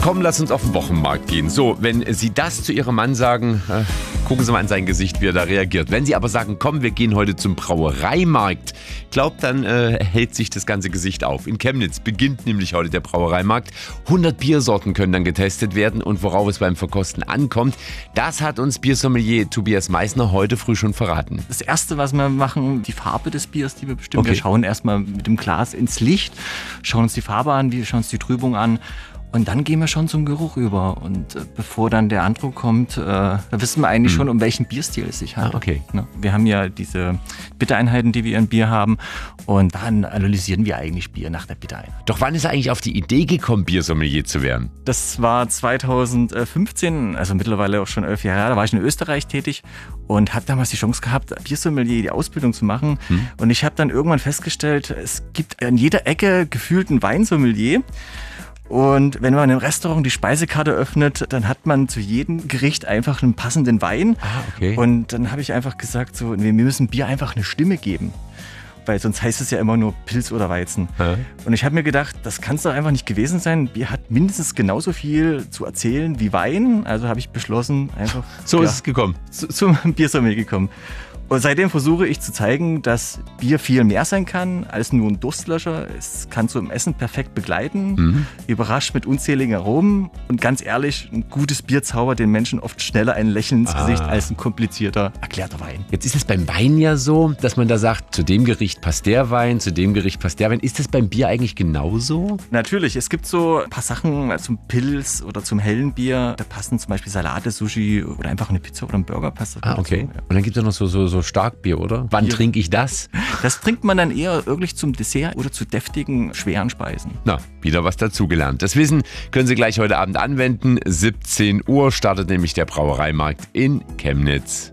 Komm, lass uns auf den Wochenmarkt gehen. So, wenn Sie das zu Ihrem Mann sagen, gucken Sie mal in sein Gesicht, wie er da reagiert. Wenn Sie aber sagen, komm, wir gehen heute zum Brauereimarkt, glaubt, dann hält sich das ganze Gesicht auf. In Chemnitz beginnt nämlich heute der Brauereimarkt. 100 Biersorten können dann getestet werden und worauf es beim Verkosten ankommt, das hat uns Biersommelier Tobias Meissner heute früh schon verraten. Das Erste, was wir machen, die Farbe des Biers, die wir bestimmen. Okay. Wir schauen erstmal mit dem Glas ins Licht, schauen uns die Farbe an, wir schauen uns die Trübung an. Und dann gehen wir schon zum Geruch über. Und bevor dann der Andruck kommt, da wissen wir eigentlich schon, um welchen Bierstil es sich handelt. Okay. Wir haben ja diese Bittereinheiten, die wir in Bier haben. Und dann analysieren wir eigentlich Bier nach der Bittereinheit. Doch wann ist er eigentlich auf die Idee gekommen, Biersommelier zu werden? Das war 2015, also mittlerweile auch schon 11 Jahre her. Da war ich in Österreich tätig und habe damals die Chance gehabt, Biersommelier, die Ausbildung zu machen. Und ich habe dann irgendwann festgestellt, es gibt an jeder Ecke gefühlt einen Weinsommelier. Und wenn man im Restaurant die Speisekarte öffnet, dann hat man zu jedem Gericht einfach einen passenden Wein. Okay. Und dann habe ich einfach gesagt, so, wir müssen Bier einfach eine Stimme geben. Weil sonst heißt es ja immer nur Pilz oder Weizen. Und ich habe mir gedacht, das kann es doch einfach nicht gewesen sein. Bier hat mindestens genauso viel zu erzählen wie Wein. Also habe ich beschlossen, einfach So ist es gekommen. zum Biersommelier gekommen. Und seitdem versuche ich zu zeigen, dass Bier viel mehr sein kann als nur ein Durstlöscher. Es kann zum Essen perfekt begleiten, überrascht mit unzähligen Aromen und ganz ehrlich, ein gutes Bier zaubert den Menschen oft schneller ein Lächeln ins Gesicht als ein komplizierter, erklärter Wein. Jetzt ist es beim Wein ja so, dass man da sagt, zu dem Gericht passt der Wein, zu dem Gericht passt der Wein. Ist das beim Bier eigentlich genauso? Natürlich, es gibt so ein paar Sachen zum Pilz oder zum hellen Bier. Da passen zum Beispiel Salate, Sushi oder einfach eine Pizza oder ein Burger passt da Okay. dazu, ja. Und dann gibt es noch so Starkbier, oder? Wann Bier. trinke ich das? Das trinkt man dann eher wirklich zum Dessert oder zu deftigen, schweren Speisen. Na, wieder was dazugelernt. Das Wissen können Sie gleich heute Abend anwenden. 17 Uhr startet nämlich der Brauereimarkt in Chemnitz.